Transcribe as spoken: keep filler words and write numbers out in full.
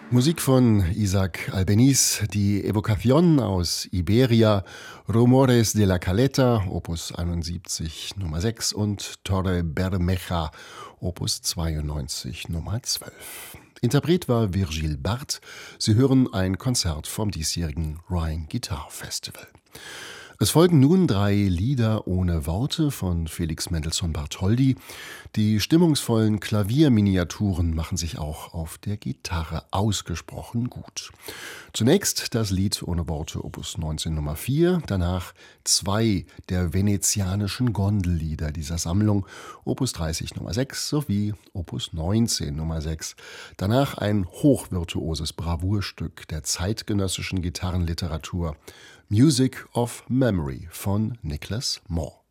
Musik von Isaac Albeniz, die Evocación aus Iberia, Rumores de la Caleta, Opus einundsiebzig Nummer sechs und Torre Bermeja, Opus zweiundneunzig Nummer zwölf. Interpret war Virgil Barth. Sie hören ein Konzert vom diesjährigen Rhine Guitar Festival. Es folgen nun drei Lieder ohne Worte von Felix Mendelssohn Bartholdy. Die stimmungsvollen Klavierminiaturen machen sich auch auf der Gitarre ausgesprochen gut. Zunächst das Lied ohne Worte Opus neunzehn Nummer vier, danach zwei der venezianischen Gondellieder dieser Sammlung, Opus dreißig Nummer sechs sowie Opus neunzehn Nummer sechs. Danach ein hochvirtuoses Bravourstück der zeitgenössischen Gitarrenliteratur, Music of Memory von Nicholas Moore.